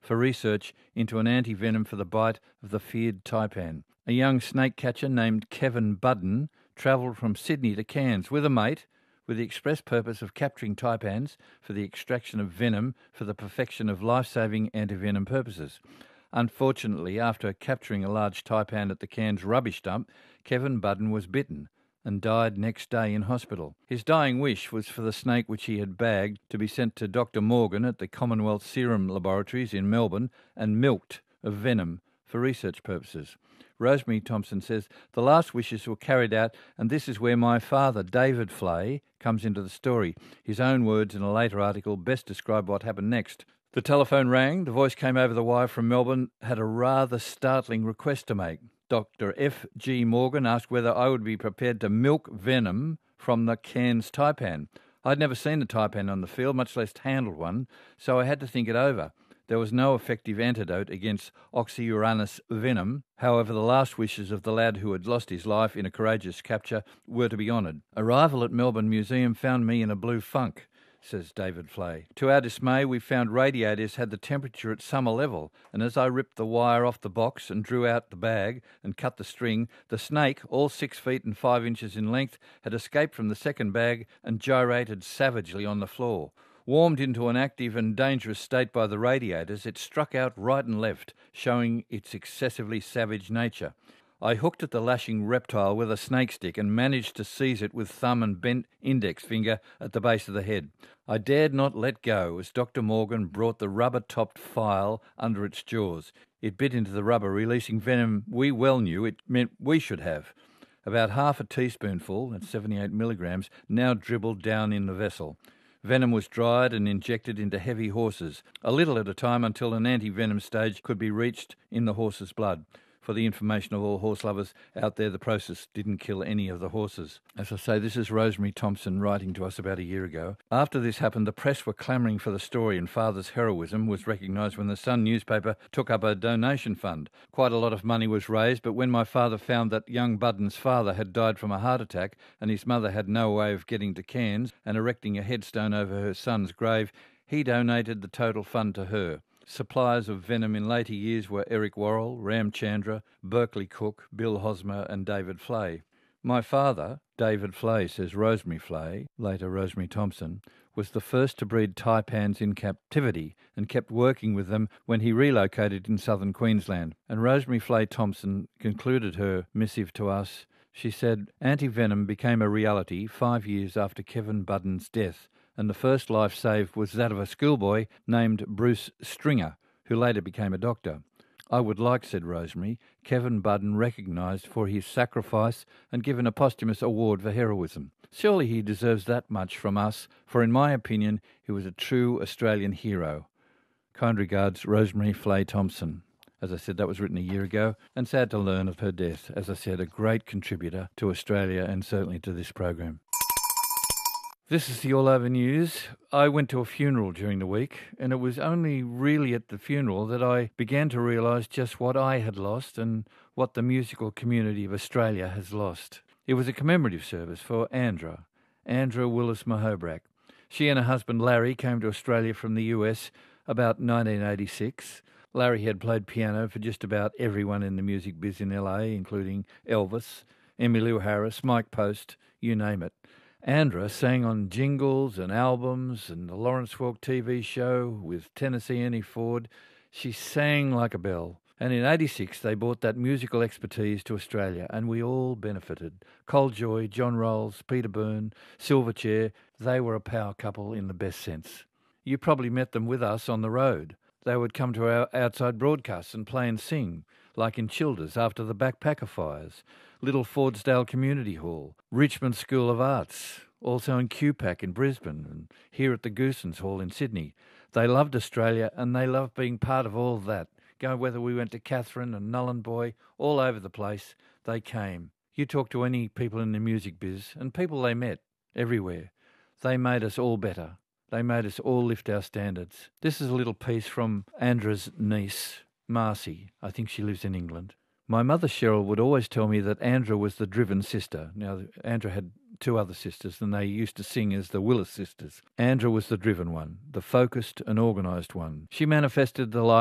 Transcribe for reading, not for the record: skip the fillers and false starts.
for research into an anti-venom for the bite of the feared taipan. A young snake catcher named Kevin Budden travelled from Sydney to Cairns with a mate with the express purpose of capturing taipans for the extraction of venom for the perfection of life-saving anti-venom purposes. Unfortunately, after capturing a large taipan at the Cairns rubbish dump, Kevin Budden was bitten and died next day in hospital. His dying wish was for the snake which he had bagged to be sent to Dr. Morgan at the Commonwealth Serum Laboratories in Melbourne and milked of venom for research purposes. Rosemary Thompson says, the last wishes were carried out, and this is where my father, David Flay, comes into the story. His own words in a later article best describe what happened next. The telephone rang, the voice came over the wire from Melbourne, had a rather startling request to make. Dr. F.G. Morgan asked whether I would be prepared to milk venom from the Cairns taipan. I'd never seen a taipan on the field, much less handled one, so I had to think it over. There was no effective antidote against Oxyuranus venom. However, the last wishes of the lad who had lost his life in a courageous capture were to be honoured. Arrival at Melbourne Museum found me in a blue funk, says David Flay. To our dismay, we found radiators had the temperature at summer level, and as I ripped the wire off the box and drew out the bag and cut the string, the snake, all 6 feet and 5 inches in length, had escaped from the second bag and gyrated savagely on the floor. Warmed into an active and dangerous state by the radiators, it struck out right and left, showing its excessively savage nature. I hooked at the lashing reptile with a snake stick and managed to seize it with thumb and bent index finger at the base of the head. I dared not let go as Dr. Morgan brought the rubber-topped file under its jaws. It bit into the rubber, releasing venom we well knew it meant we should have. About half a teaspoonful, that's 78 milligrams, now dribbled down in the vessel. Venom was dried and injected into heavy horses, a little at a time until an anti-venom stage could be reached in the horse's blood. For the information of all horse lovers out there, the process didn't kill any of the horses. As I say, this is Rosemary Thompson writing to us about a year ago. After this happened, the press were clamouring for the story, and Father's heroism was recognised when the Sun newspaper took up a donation fund. Quite a lot of money was raised, but when my father found that young Budden's father had died from a heart attack and his mother had no way of getting to Cairns and erecting a headstone over her son's grave, he donated the total fund to her. Suppliers of venom in later years were Eric Worrell, Ram Chandra, Berkeley Cook, Bill Hosmer and David Flay. My father, David Flay, says Rosemary Flay, later Rosemary Thompson, was the first to breed taipans in captivity and kept working with them when he relocated in southern Queensland. And Rosemary Flay Thompson concluded her missive to us. She said, anti-venom became a reality 5 years after Kevin Budden's death, and the first life saved was that of a schoolboy named Bruce Stringer, who later became a doctor. I would like, said Rosemary, Kevin Budden recognised for his sacrifice and given a posthumous award for heroism. Surely he deserves that much from us, for in my opinion he was a true Australian hero. Kind regards, Rosemary Flay Thompson. As I said, that was written a year ago, and sad to learn of her death. As I said, a great contributor to Australia and certainly to this program. This is the All Over News. I went to a funeral during the week, and it was only really at the funeral that I began to realise just what I had lost and what the musical community of Australia has lost. It was a commemorative service for Andra Willis Mahobrak. She and her husband Larry came to Australia from the US about 1986. Larry had played piano for just about everyone in the music biz in LA, including Elvis, Emmylou Harris, Mike Post, you name it. Andra sang on jingles and albums and the Lawrence Welk TV show with Tennessee Ernie Ford. She sang like a bell. And in 86, they brought that musical expertise to Australia, and we all benefited. Col Joy, John Rolls, Peter Byrne, Silverchair, they were a power couple in the best sense. You probably met them with us on the road. They would come to our outside broadcasts and play and sing, like in Childers after the Backpacker fires, Little Fordsdale Community Hall, Richmond School of Arts, also in QPAC in Brisbane, and here at the Goosens Hall in Sydney. They loved Australia, and they loved being part of all that. Whether we went to Catherine and Nhulunbuy, all over the place, they came. You talk to any people in the music biz, and people they met, everywhere. They made us all better. They made us all lift our standards. This is a little piece from Andra's niece, Marcy. I think she lives in England. My mother, Cheryl, would always tell me that Andra was the driven sister. Now, Andra had two other sisters, and they used to sing as the Willis sisters. Andra was the driven one, the focused and organised one. She manifested the life